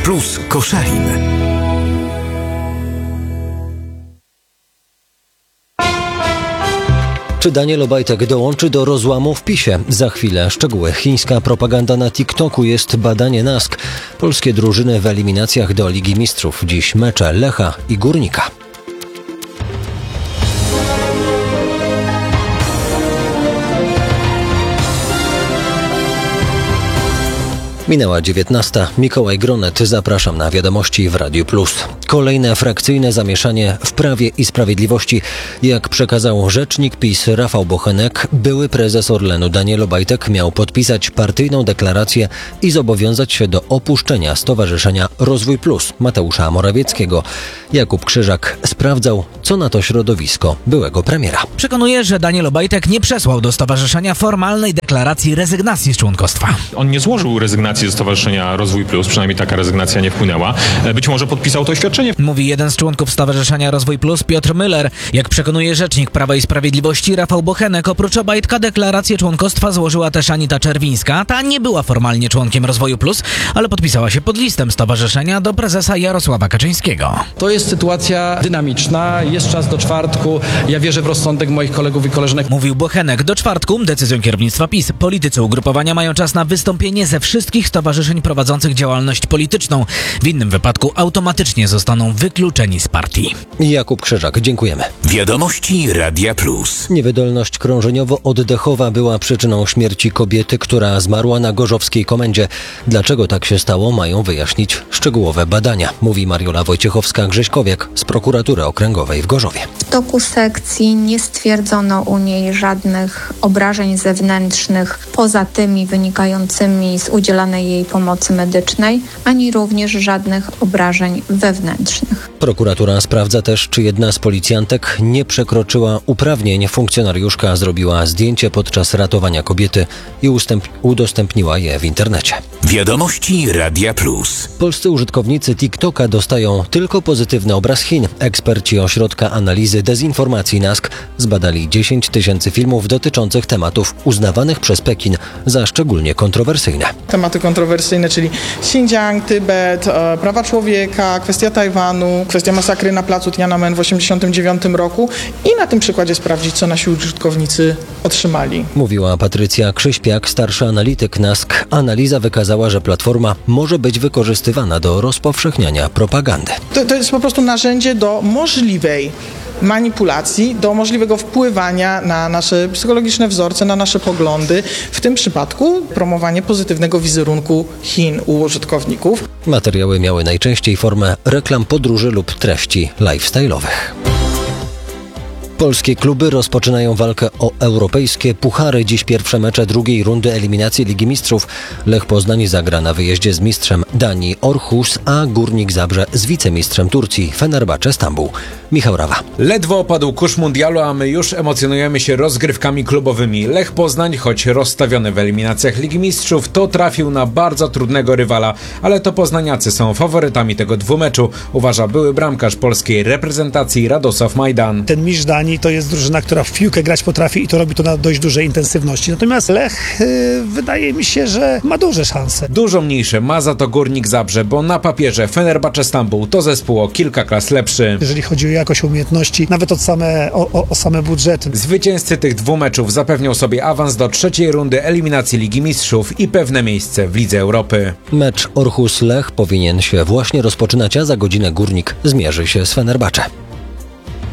Plus Koszalin. Czy Daniel Obajtek dołączy do rozłamu w PiS-ie? Za chwilę szczegóły. Chińska propaganda na TikToku jest badanie NASK. Polskie drużyny w eliminacjach do Ligi Mistrzów. Dziś mecze Lecha i Górnika. Minęła 19. Mikołaj Gronet. Zapraszam na wiadomości w Radiu Plus. Kolejne frakcyjne zamieszanie w Prawie i Sprawiedliwości. Jak przekazał rzecznik PiS Rafał Bochenek, były prezes Orlenu Daniel Obajtek miał podpisać partyjną deklarację i zobowiązać się do opuszczenia Stowarzyszenia Rozwój Plus Mateusza Morawieckiego. Jakub Krzyżak sprawdzał, co na to środowisko byłego premiera. Przekonuje, że Daniel Obajtek nie przesłał do stowarzyszenia formalnej deklaracji rezygnacji z członkostwa. On nie złożył rezygnacji ze Stowarzyszenia Rozwój Plus, przynajmniej taka rezygnacja nie wpłynęła. Być może podpisał to oświadczenie. Mówi jeden z członków Stowarzyszenia Rozwój Plus, Piotr Müller. Jak przekonuje rzecznik Prawa i Sprawiedliwości Rafał Bochenek, oprócz Obajtka deklarację członkostwa złożyła też Anita Czerwińska. Ta nie była formalnie członkiem Rozwoju Plus, ale podpisała się pod listem stowarzyszenia do prezesa Jarosława Kaczyńskiego. To jest sytuacja dynamiczna, jest czas do czwartku. Ja wierzę w rozsądek moich kolegów i koleżanek. Mówił Bochenek. Do czwartku, decyzją kierownictwa PiS, politycy ugrupowania mają czas na wystąpienie ze wszystkich stowarzyszeń prowadzących działalność polityczną. W innym wypadku automatycznie zostaną wykluczeni z partii. Jakub Krzyżak, dziękujemy. Wiadomości Radia Plus. Niewydolność krążeniowo-oddechowa była przyczyną śmierci kobiety, która zmarła na gorzowskiej komendzie. Dlaczego tak się stało, mają wyjaśnić szczegółowe badania, mówi Mariola Wojciechowska-Grześkowiak z Prokuratury Okręgowej w Gorzowie. W toku sekcji nie stwierdzono u niej żadnych obrażeń zewnętrznych poza tymi wynikającymi z udzielanej jej pomocy medycznej, ani również żadnych obrażeń wewnętrznych. Prokuratura sprawdza też, czy jedna z policjantek nie przekroczyła uprawnień. Funkcjonariuszka zrobiła zdjęcie podczas ratowania kobiety i udostępniła je w internecie. Wiadomości Radia Plus. Polscy użytkownicy TikToka dostają tylko pozytywny obraz Chin. Eksperci Ośrodka Analizy Dezinformacji NASK zbadali 10 tysięcy filmów dotyczących tematów uznawanych przez Pekin za szczególnie kontrowersyjne. Tematy kontrowersyjne, czyli Xinjiang, Tybet, prawa człowieka, kwestia Tajwanu, kwestia masakry na placu Tiananmen w 1989 roku i na tym przykładzie sprawdzić, co nasi użytkownicy otrzymali. Mówiła Patrycja Krzyśpiak, starszy analityk NASK. Analiza wykazała, że platforma może być wykorzystywana do rozpowszechniania propagandy. To jest po prostu narzędzie do możliwej manipulacji, do możliwego wpływania na nasze psychologiczne wzorce, na nasze poglądy. W tym przypadku promowanie pozytywnego wizerunku Chin u użytkowników. Materiały miały najczęściej formę reklam podróży lub treści lifestyle'owych. Polskie kluby rozpoczynają walkę o europejskie puchary. Dziś pierwsze mecze drugiej rundy eliminacji Ligi Mistrzów. Lech Poznań zagra na wyjeździe z mistrzem Danii Orhus, a Górnik Zabrze z wicemistrzem Turcji Fenerbahce Stambuł. Michał Rawa. Ledwo opadł kurz mundialu, a my już emocjonujemy się rozgrywkami klubowymi. Lech Poznań, choć rozstawiony w eliminacjach Ligi Mistrzów, to trafił na bardzo trudnego rywala, ale to poznaniacy są faworytami tego dwumeczu, uważa były bramkarz polskiej reprezentacji Radosław Majdan. Ten mistrz Danii to jest drużyna, która w piłkę grać potrafi i to robi to na dość dużej intensywności. Natomiast Lech wydaje mi się, że ma duże szanse. Dużo mniejsze ma za to Górnik Zabrze, bo na papierze Fenerbahce Stambuł to zespół o kilka klas lepszy. Jeżeli chodzi o jakość umiejętności, nawet o same budżety. Zwycięzcy tych dwóch meczów zapewnią sobie awans do trzeciej rundy eliminacji Ligi Mistrzów i pewne miejsce w Lidze Europy. Mecz Orhus-Lech powinien się właśnie rozpoczynać, a za godzinę Górnik zmierzy się z Fenerbahce.